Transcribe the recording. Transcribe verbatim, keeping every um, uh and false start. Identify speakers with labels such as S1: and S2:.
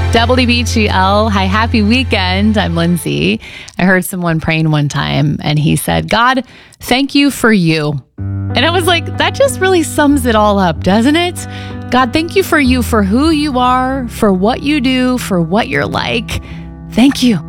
S1: W B G L. Hi, happy weekend. I'm Lindsay. I heard someone praying one time and he said, God, thank you for you. And I was like, that just really sums it all up, doesn't it? God, thank you for you, for who you are, for what you do, for what you're like. Thank you.